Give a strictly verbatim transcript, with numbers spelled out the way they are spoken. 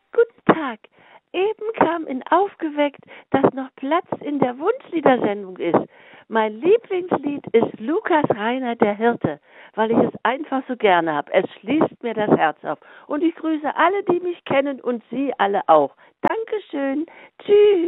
Guten Tag. Eben kam in Aufgeweckt, dass noch Platz in der Wunschliedersendung ist. Mein Lieblingslied ist Lukas Reiner, der Hirte, weil ich es einfach so gerne habe. Es schließt mir das Herz auf. Und ich grüße alle, die mich kennen und Sie alle auch. Dankeschön. Tschüss.